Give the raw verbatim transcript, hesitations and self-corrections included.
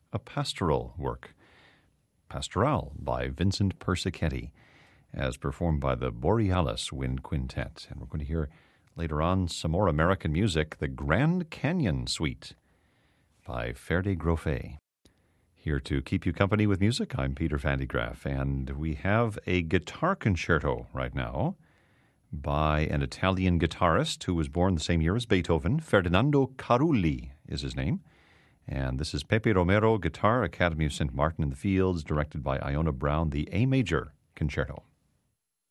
a pastoral work, Pastoral by Vincent Persichetti, as performed by the Borealis Wind Quintet. And we're going to hear later on some more American music, the Grand Canyon Suite by Ferde Groffet. Here to keep you company with music, I'm Peter Van de Graaff, and we have a guitar concerto right now by an Italian guitarist who was born the same year as Beethoven. Ferdinando Carulli is his name. And this is Pepe Romero, Guitar, Academy of Saint Martin in the Fields, directed by Iona Brown, the A Major Concerto.